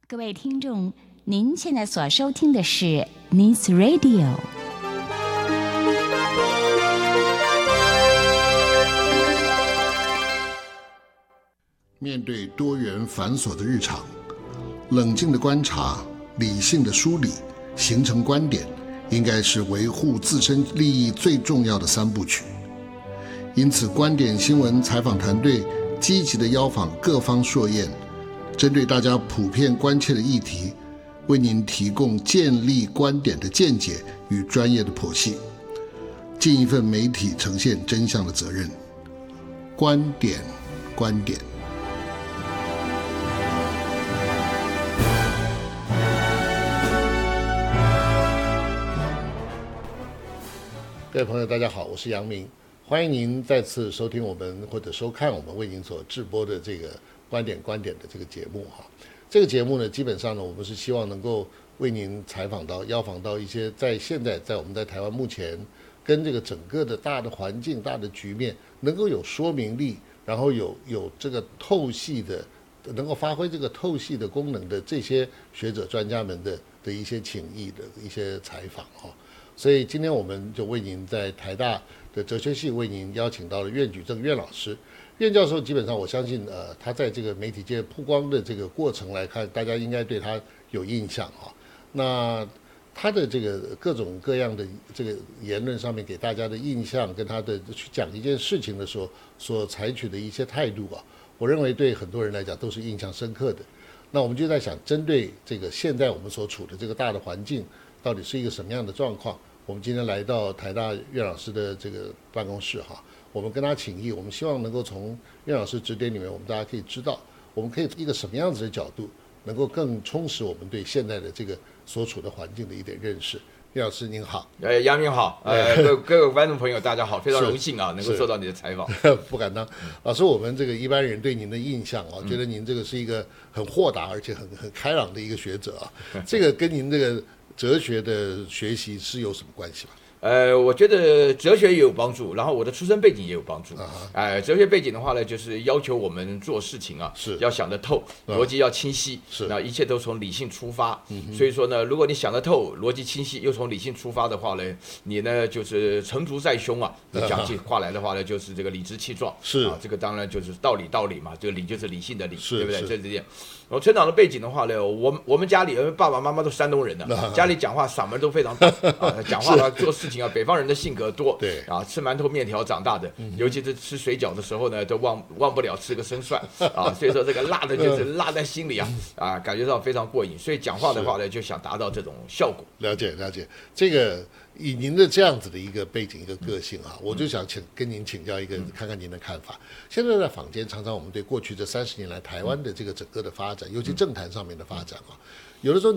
各位听众，您现在所收听的是 News Radio。 面对多元繁琐的日常，冷静的观察，理性的梳理，形成观点，应该是维护自身利益最重要的三部曲。因此，观点新闻采访团队积极地邀访各方硕彦，针对大家普遍关切的议题，为您提供建立观点的见解与专业的剖析，尽一份媒体呈现真相的责任。观点。各位朋友，大家好，我是杨明，欢迎您再次收听我们或者收看我们为您所制播的这个观点的这个节目哈。这个节目呢，基本上呢，我们是希望能够为您邀访到一些现在我们在台湾目前跟这个整个的大的环境、大的局面能够有说明力，然后有这个透析的，能够发挥这个透析的功能的这些学者专家们的一些请益的一些采访哈。所以今天我们就为您在台大的哲学系为您邀请到了苑举正苑老师。苑教授基本上我相信他在这个媒体界曝光的这个过程来看，大家应该对他有印象哈。那他的这个各种各样的这个言论上面给大家的印象，跟他的去讲一件事情的时候所采取的一些态度啊，我认为对很多人来讲都是印象深刻的。那我们就在想，针对这个现在我们所处的这个大的环境到底是一个什么样的状况，我们今天来到台大苑老师的这个办公室哈，我们跟他请益，我们希望能够从苑老师指点里面，我们大家可以知道，我们可以一个什么样子的角度，能够更充实我们对现在的这个所处的环境的一点认识。苑老师您好。 杨明好，各位观众朋友大家好，非常荣幸啊，能够受到你的采访。 不敢当，老师，我们这个一般人对您的印象啊，觉得您这个是一个很豁达而且很开朗的一个学者啊，这个跟您这个哲学的学习是有什么关系吗？ 我觉得哲学也有帮助，然后我的出身背景也有帮助。哲学背景的话呢，就是要求我们做事情啊，是要想得透，逻辑要清晰，那一切都从理性出发。所以说呢，如果你想得透，逻辑清晰，又从理性出发的话呢，你呢就是成竹在胸啊。讲起话来的话呢，就是这个理直气壮。是啊，这个当然就是道理嘛，这个理就是理性的理，对不对？这点。我成长的背景的话呢，我们家里爸爸妈妈都山东人的，家里讲话嗓门都非常大啊，讲话做事情啊，北方人的性格多，对啊，吃馒头面条长大的，尤其是吃水饺的时候呢，都忘不了吃个生蒜啊，所以说这个辣的就是辣在心里啊，感觉到非常过瘾，所以讲话的话呢，就想达到这种效果。 了解，这个以您的这样子的一个背景一个个性啊，我就想跟您请教一个，看看您的看法。现在在坊间常常我们对过去这30年来台湾的这个整个的发展，尤其政坛上面的发展啊，有的时候